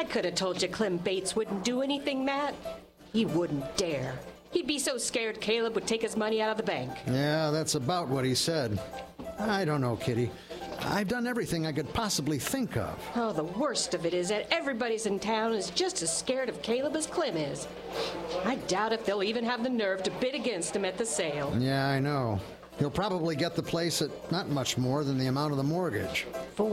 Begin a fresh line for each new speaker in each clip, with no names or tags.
I could have told you Clem Bates wouldn't do anything, Matt. He wouldn't dare. He'd be so scared Caleb would take his money out of the bank.
Yeah, that's about what he said. I don't know, Kitty. I've done everything I could possibly think of.
Oh, the worst of it is that everybody's in town is just as scared of Caleb as Clem is. I doubt if they'll even have the nerve to bid against him at the sale.
Yeah, I know. He'll probably get the place at not much more than the amount of the mortgage.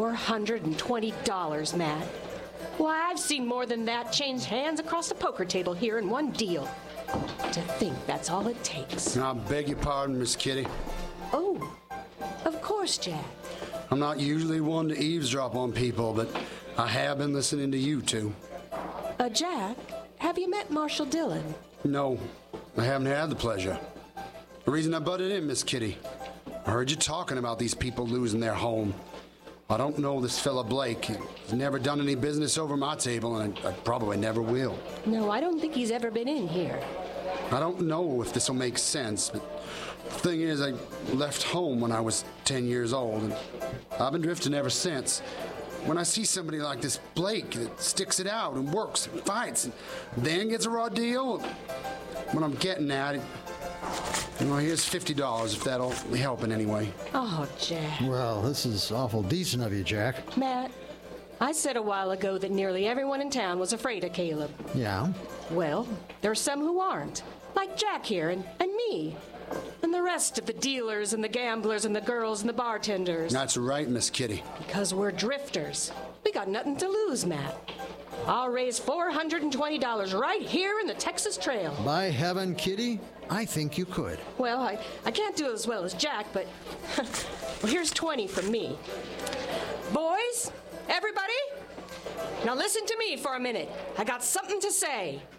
$420, Matt. Why, I've seen more than that change hands across the poker table here in one deal. To think that's all it takes.
I beg your pardon, Miss Kitty.
Oh, of course, Jack.
I'm not usually one to eavesdrop on people, but I have been listening to you two.
Jack, have you met Marshall Dillon?
No, I haven't had the pleasure. The reason I butted in, Miss Kitty, I heard you talking about these people losing their home. I don't know this fella Blake. He's never done any business over my table, and I probably never will.
No, I don't think he's ever been in here.
I don't know if this will make sense, but the thing is, I left home when I was 10 years old, and I've been drifting ever since. When I see somebody like this Blake that sticks it out and works and fights and then gets a raw deal, what I'm getting at, well, here's $50 if that'll help in any way.
Oh, Jack.
Well, this is awful decent of you, Jack.
Matt, I said a while ago that nearly everyone in town was afraid of Caleb.
Yeah?
Well, there's some who aren't. Like Jack here and me. And the rest of the dealers and the gamblers and the girls and the bartenders.
That's right, Miss Kitty.
Because we're drifters. We got nothing to lose, Matt. I'll raise $420 right here in the Texas Trail.
By heaven, Kitty, I think you could.
Well, I can't do as well as Jack, but well, here's 20 from me. Boys, everybody, now listen to me for a minute. I got something to say.